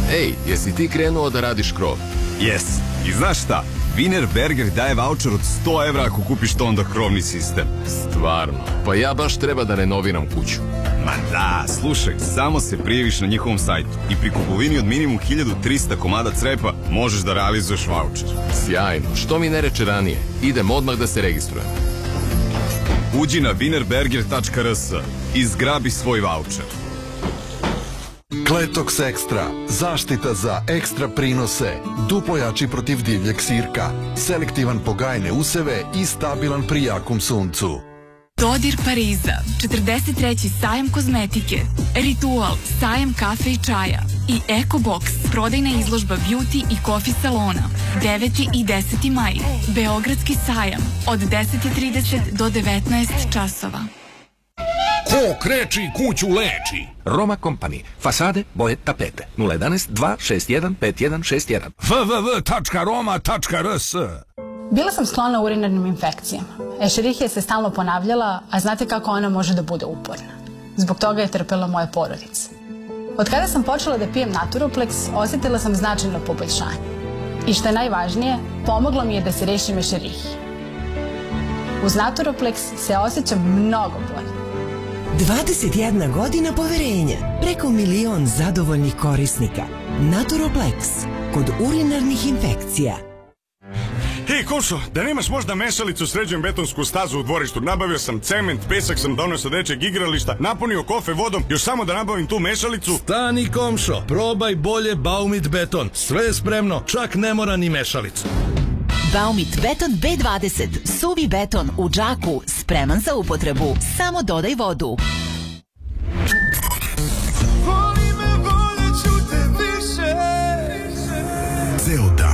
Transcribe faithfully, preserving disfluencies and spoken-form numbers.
Ej, jesi ti krenuo da radiš krov? Jes. I znaš šta? Wienerberger daje vaučer od sto evra ako kupiš to onda krovni sistem. Stvarno? Pa ja baš treba da renoviram kuću. Ma da, slušaj, samo se prijaviš na njihovom sajtu i pri kupovini od minimum hiljadu trista komada crepa možeš da realizuješ vaučer. Sjajno. Što mi ne reče ranije? Idem odmah da se registrujem. Uđi na wienerberger tačka r s i zgrabi svoj vaučer. Kletox Extra. Zaštita za ekstra prinose. Duplo jači protiv divljeg sirka. Selektivan po gajne useve i stabilan pri jakom suncu. Dodir Pariza, četrdeset treći sajam kozmetike, Ritual, sajam kafe i čaja i Eko Box, prodajna izložba beauty i coffee salona, deveti i deseti maj, Beogradski sajam, od deset i trideset do devetnaest časova. Ko kreči, kuću leči. Roma Company. Fasade, boje, tapete. nula jedanaest dva šest jedan pet jedan šest jedan. w w w tačka roma tačka r s. Bila sam sklona urinarnim infekcijama. Escherichia se stalno ponavljala, a znate kako ona može da bude uporna. Zbog toga je trpela moja porodica. Od kada sam počela da pijem Naturoplex, osjetila sam značajno poboljšanje. I što je najvažnije, pomoglo mi je da se rešim Escherichije. Uz Naturoplex se osjećam mnogo bolje. dvadeset jedna godina poverenja, preko milion zadovoljnih korisnika. Naturoplex, kod urinarnih infekcija. Hej, Košo, da nemaš možda mešalicu, sređujem betonsku stazu u dvorištu. Nabavio sam cement, pesak sam donio sa dečeg igrališta, napunio kofe vodom, još samo da nabavim tu mešalicu. Stani, komšo, probaj bolje Baumit beton. Sve je spremno, čak ne mora ni mešalicu. Baumit beton be dvadeset, suvi beton u džaku, spreman za upotrebu. Samo dodaj vodu. Voli me, voljet ću te više. Ceo dan